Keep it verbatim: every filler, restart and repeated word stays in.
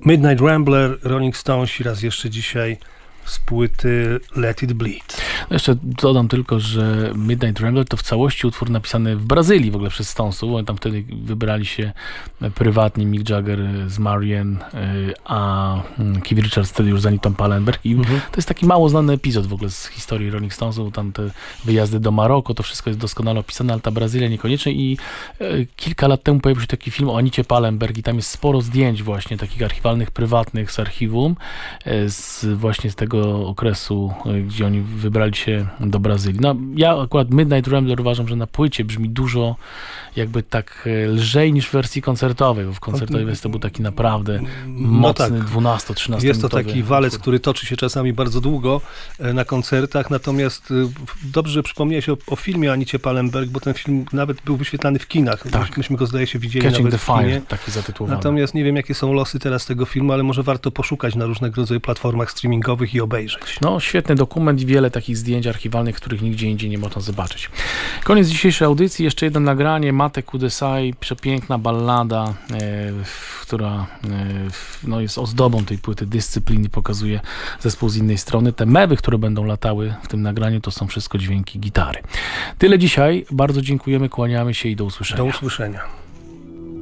Midnight Rambler, Rolling Stones i raz jeszcze dzisiaj z płyty Let It Bleed. No jeszcze dodam tylko, że Midnight Rambler to w całości utwór napisany w Brazylii w ogóle przez Stonesów. Oni tam wtedy wybrali się prywatnie, Mick Jagger z Marian, a Keith Richards wtedy już z Anitą Pallenberg. I mhm. to jest taki mało znany epizod w ogóle z historii Rolling Stonesów. Tam te wyjazdy do Maroko, to wszystko jest doskonale opisane, ale ta Brazylia niekoniecznie. I kilka lat temu pojawił się taki film o Anicie Pallenberg i tam jest sporo zdjęć właśnie takich archiwalnych, prywatnych z archiwum, z właśnie z tego okresu, gdzie oni wybrali się do Brazylii. No, ja akurat Midnight Rambler uważam, że na płycie brzmi dużo jakby tak lżej niż w wersji koncertowej, bo w koncertowej wersji to był taki naprawdę mocny, no tak. dwunasto-trzynastominutowy. Jest to taki walec, który toczy się czasami bardzo długo na koncertach, natomiast dobrze, że przypomniałeś o, o filmie Anicie Pallenberg, bo ten film nawet był wyświetlany w kinach. Tak. Myśmy go, zdaje się, widzieli Catching nawet the w kinie. Fire, taki zatytułowany. Natomiast nie wiem, jakie są losy teraz tego filmu, ale może warto poszukać na różnego rodzaju platformach streamingowych i obejrzeć. No, świetny dokument i wiele takich zdjęć archiwalnych, których nigdzie indziej nie można zobaczyć. Koniec dzisiejszej audycji. Jeszcze jedno nagranie. Mate Kudesai, przepiękna ballada, e, która e, no, jest ozdobą tej płyty Dyscyplin i pokazuje zespół z innej strony. Te mewy, które będą latały w tym nagraniu, to są wszystko dźwięki gitary. Tyle dzisiaj. Bardzo dziękujemy, kłaniamy się i do usłyszenia. Do usłyszenia.